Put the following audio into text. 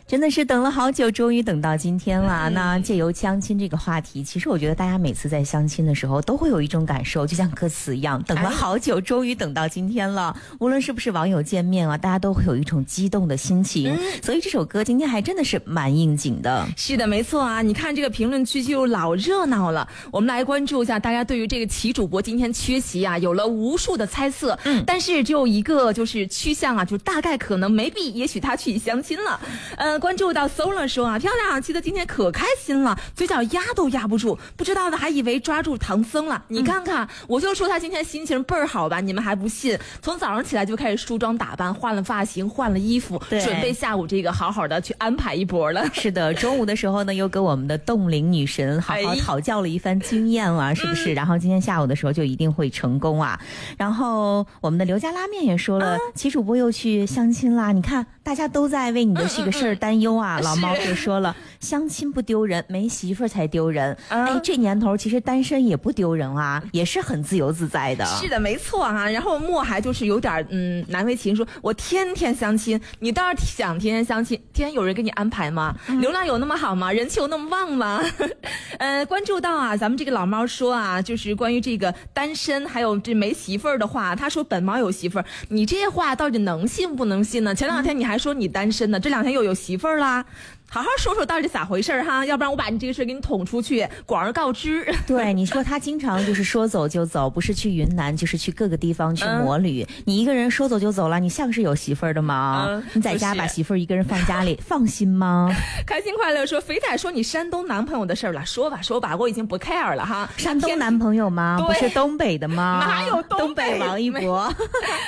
真的是等了好久，终于等到今天了。那借由相亲这个话题，其实我觉得大家每次在相亲的时候都会有一种感受，就像歌词一样，等了好久，终于等到今天了。无论是不是网友见面啊，大家都会有一种激动的心情。所以这首歌今天还真的是蛮应景的。 是的，没错啊。你看这个评论区就老热闹了。我们来关注一下大家对于这个齐主播今天缺席啊，有了无数的猜测。但是只有一个就是趋向啊，就大概可能maybe也许他去相亲了。关注到 Solar 说啊，漂亮，记得今天可开心了，嘴角压都压不住，不知道的还以为抓住唐僧了。你看看，我就说他今天心情倍儿好吧，你们还不信？从早上起来就开始梳妆打扮，换了发型，换了衣服，准备下午这个好好的去安排一波了。 是的，中午的时候呢，又跟我们的冻龄女神好好讨教了一番经验啊，是不是？然后今天下午的时候就一定会成功啊。然后我们的刘家拉面也说了，齐主播又去相亲啦，你看大家都在为你的这个事儿担忧啊。老猫就说了，相亲不丢人，没媳妇儿才丢人。这年头其实单身也不丢人啊，也是很自由自在的。 是的，没错啊。然后莫还就是有点难为情，说我天天相亲，你倒是想天天相亲，天天有人给你安排吗？流量有那么好吗？人气有那么旺吗？关注到啊，咱们这个老猫说啊，就是关于这个单身还有这没媳妇儿的话，他说本猫有媳妇儿，你这些话到底能信不能信呢？前两天你还说你单身呢，这两天又有媳妇儿啦。好好说说到底咋回事哈，要不然我把你这个事给你捅出去，广而告之。 对，你说他经常就是说走就走，不是去云南就是去各个地方去摩旅。你一个人说走就走了，你像是有媳妇儿的吗？你在家把媳妇儿一个人放家里，放心吗？ 开心快乐说，肥仔说你山东男朋友的事儿了，说吧说吧，我已经不 care 了哈。 山东男朋友吗？不是东北的吗？ 哪有东北王一博？